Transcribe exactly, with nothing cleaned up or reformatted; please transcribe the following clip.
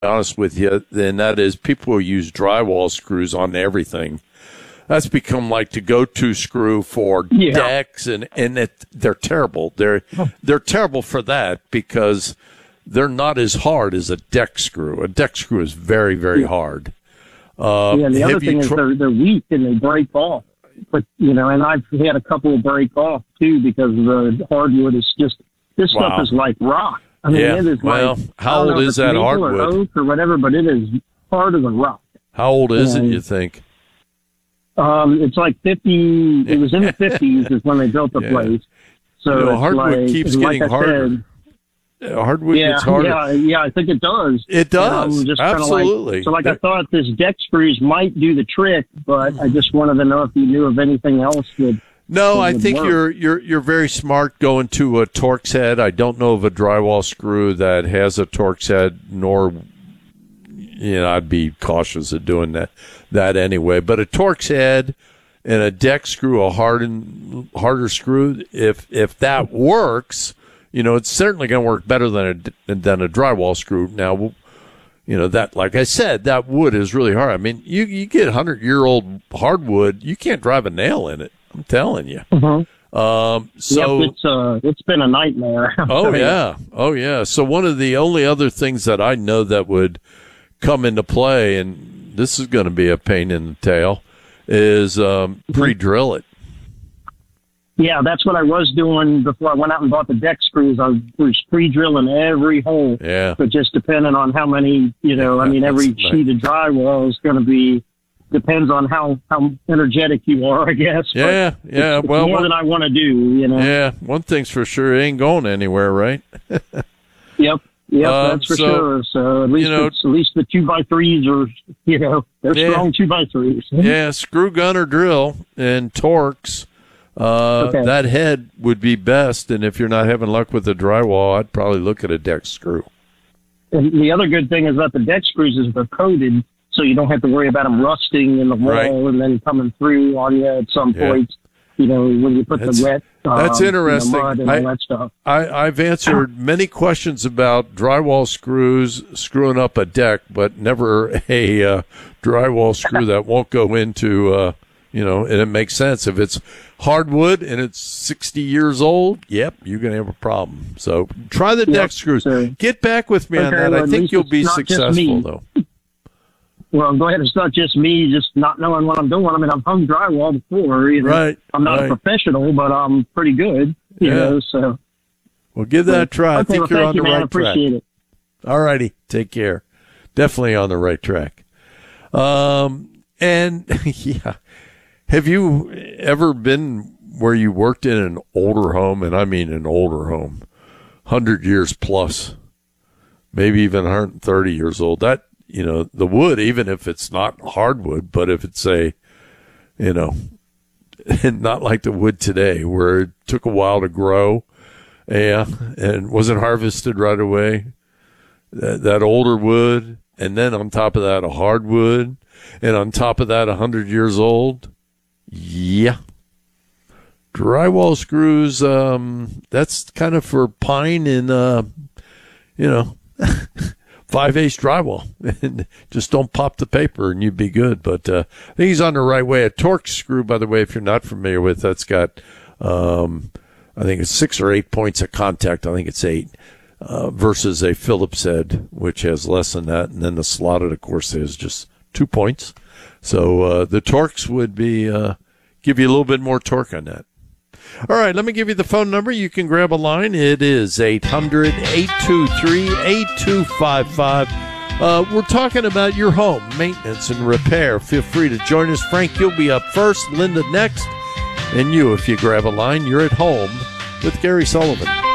honest with you, and that is people use drywall screws on everything. That's become like the go-to screw for yeah. decks, and, and it, they're terrible. They're they're terrible for that because they're not as hard as a deck screw. A deck screw is very, very yeah. hard. Uh, yeah, the other thing is tr- they're, they're weak and they break off. But, you know, and I've had a couple break off, too, because the hardwood is just, this wow. stuff is like rock. I mean, yeah. it is well, like, how old is that hardwood? Or oak or whatever, but it is harder than rock. How old is and, it, you think? Um, it's like fifty, it was in the fifties is when they built the yeah. place. So you know, hardwood like, keeps like getting I harder. Said, Hardwood yeah, gets harder. Yeah, yeah, I think it does. It does. Um, just Absolutely. Like, so, like, I thought this deck screws might do the trick, but I just wanted to know if you knew of anything else that. No, that I think work. you're you're you're very smart going to a Torx head. I don't know of a drywall screw that has a Torx head, nor, you know, I'd be cautious of doing that that anyway. But a Torx head and a deck screw, a hardened harder screw, if if that works. You know, it's certainly going to work better than a, than a drywall screw. Now, you know, that, like I said, that wood is really hard. I mean, you, you get one hundred year old hardwood, you can't drive a nail in it. I'm telling you. Mm-hmm. Um, so yep, it's, uh, it's been a nightmare. oh, yeah. Oh, yeah. So one of the only other things that I know that would come into play, and this is going to be a pain in the tail, is um, pre-drill it. Yeah, that's what I was doing before I went out and bought the deck screws. I was pre-drilling every hole. Yeah. But just depending on how many, you know, I mean, every That's sheet of drywall is going to be, depends on how, how energetic you are, I guess. Yeah, but yeah. It's, it's well, more one, than I want to do, you know. Yeah, one thing's for sure, it ain't going anywhere, right? Yep. Yep, um, that's for so, sure. So at least you know, it's, at least the two by threes are, you know, they're yeah. strong two by threes. Yeah, screw gun or drill and Torx. Uh, okay. That head would be best, and if you're not having luck with the drywall, I'd probably look at a deck screw. And the other good thing is that the deck screws is they're coated, so you don't have to worry about them rusting in the wall right. and then coming through on you at some yeah. point. You know, when you put that's, the wet, um, that's interesting. You know, mud and I, all that stuff. I, I've answered many questions about drywall screws screwing up a deck, but never a uh, drywall screw that won't go into. Uh, You know, and it makes sense. If it's hardwood and it's sixty years old, yep, you're going to have a problem. So try the yep, deck screws. sure. Get back with me okay, on that. well, I think you'll be successful, though. Well, go ahead. It's not just me just not knowing what I'm doing. I mean, I've hung drywall before. You know? Right. I'm not right. a professional, but I'm pretty good. You yeah. know, so. Well, give that a try. Okay, I think well, you're thank on you, the man. right I appreciate track. it. All righty. Take care. Definitely on the right track. Um, and, yeah. Have you ever been where you worked in an older home, and I mean an older home, one hundred years plus, maybe even one hundred thirty years old? That, you know, the wood, even if it's not hardwood, but if it's a, you know, not like the wood today where it took a while to grow, yeah, and wasn't harvested right away, that, that older wood, and then on top of that, a hardwood, and on top of that, one hundred years old. Yeah. Drywall screws, um, that's kind of for pine and, uh, you know, five-eighths drywall. And just don't pop the paper and you'd be good. But uh, I think he's on the right way. A Torx screw, by the way, if you're not familiar with, that's got, um, I think it's six or eight points of contact. I think it's eight. Uh, versus a Phillips head, which has less than that. And then the slotted, of course, has just two points. So uh, the Torx would be uh, give you a little bit more torque on that. All right, let me give you the phone number. You can grab a line. It is eight hundred, eight two three, eight two five five. Uh, we're talking about your home maintenance and repair. Feel free to join us. Frank, you'll be up first. Linda next. And you, if you grab a line, you're at home with Gary Sullivan.